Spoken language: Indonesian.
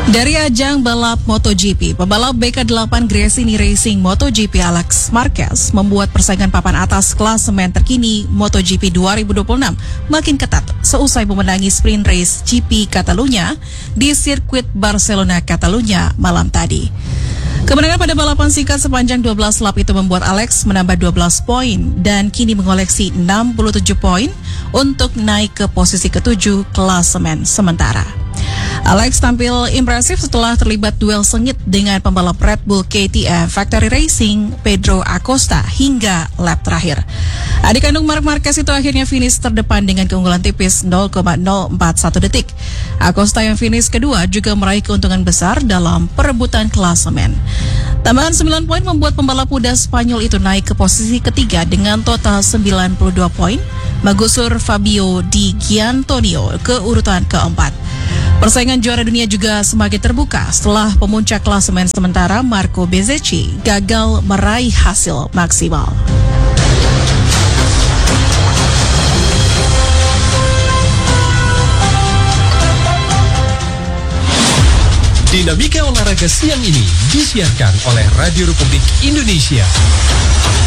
Dari ajang balap MotoGP, pembalap BK8 Gresini Racing MotoGP Alex Marquez membuat persaingan papan atas klasemen terkini MotoGP 2026 makin ketat seusai memenangi sprint race GP Catalunya di sirkuit Barcelona, Catalunya malam tadi. Kemenangan pada balapan singkat sepanjang 12 lap itu membuat Alex menambah 12 poin dan kini mengoleksi 67 poin untuk naik ke posisi ke-7 klasemen sementara. Alex tampil impresif setelah terlibat duel sengit dengan pembalap Red Bull KTM Factory Racing Pedro Acosta hingga lap terakhir. Adik kandung Marc Marquez itu akhirnya finish terdepan dengan keunggulan tipis 0,041 detik. Acosta yang finish kedua juga meraih keuntungan besar dalam perebutan klasemen. Tambahan 9 poin membuat pembalap muda Spanyol itu naik ke posisi ketiga dengan total 92 poin, menggusur Fabio Di Giannantonio ke urutan keempat. Persaingan juara dunia juga semakin terbuka setelah pemuncak klasemen sementara Marco Bezzecchi gagal meraih hasil maksimal. Dinamika olahraga siang ini disiarkan oleh Radio Republik Indonesia.